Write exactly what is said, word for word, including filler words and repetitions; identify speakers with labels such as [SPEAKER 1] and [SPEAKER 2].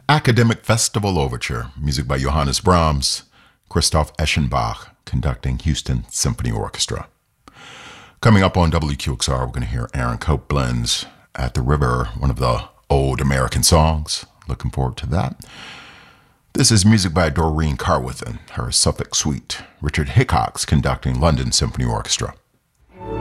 [SPEAKER 1] Academic Festival Overture, music by Johannes Brahms, Christoph Eschenbach, conducting Houston Symphony Orchestra. Coming up on W Q X R, we're going to hear Aaron Copland's At the River, one of the old American songs. Looking forward to that. This is music by Doreen Carwithen, her Suffolk Suite. Richard Hickox conducting London Symphony Orchestra.